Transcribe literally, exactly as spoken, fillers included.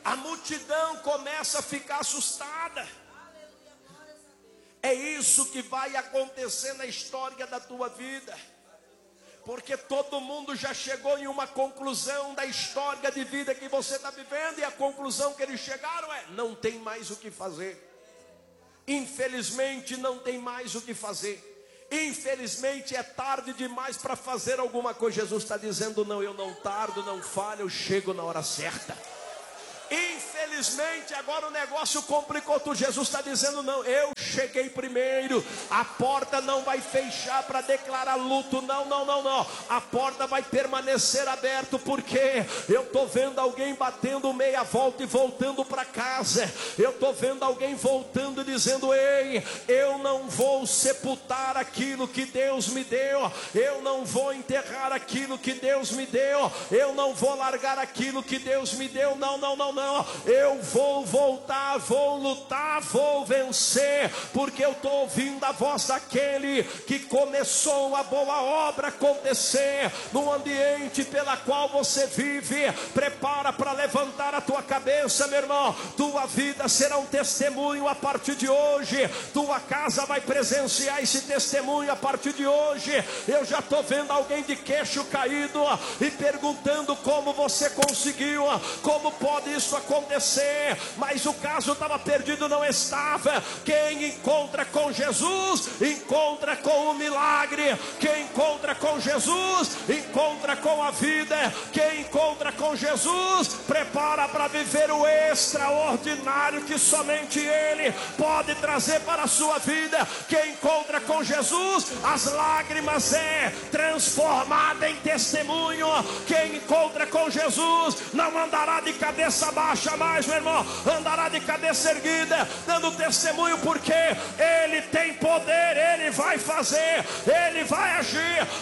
a multidão começa a ficar assustada. É isso que vai acontecer na história da tua vida. Porque todo mundo já chegou em uma conclusão da história de vida que você está vivendo. E a conclusão que eles chegaram é: não tem mais o que fazer. Infelizmente não tem mais o que fazer. Infelizmente é tarde demais para fazer alguma coisa. Jesus está dizendo: não, eu não tardo, não falho, eu chego na hora certa. Infelizmente agora o negócio complicou tudo. Jesus está dizendo: não, eu cheguei primeiro. A porta não vai fechar para declarar luto. Não, não, não, não. A porta vai permanecer aberta, porque eu estou vendo alguém batendo meia volta e voltando para casa. Eu estou vendo alguém voltando e dizendo: ei, eu não vou sepultar aquilo que Deus me deu. Eu não vou enterrar aquilo que Deus me deu. Eu não vou largar aquilo que Deus me deu. Não, não, não, não. Eu vou voltar, vou lutar, vou vencer, porque eu estou ouvindo a voz daquele que começou a boa obra acontecer no ambiente pela qual você vive. Prepara para levantar a tua cabeça, meu irmão. Tua vida será um testemunho a partir de hoje. Tua casa vai presenciar esse testemunho a partir de hoje. Eu já estou vendo alguém de queixo caído e perguntando como você conseguiu, como pode isso acontecer. Mas o caso estava perdido, não estava. Quem encontra com Jesus encontra com o milagre. Quem encontra com Jesus encontra com a vida. Quem encontra com Jesus prepara para viver o extraordinário que somente Ele pode trazer para a sua vida. Quem encontra com Jesus, as lágrimas é transformada em testemunho. Quem encontra com Jesus não andará de cabeça baixa mais, meu irmão, andará de cabeça erguida, dando testemunho, porque Ele tem poder, Ele vai fazer, Ele vai agir.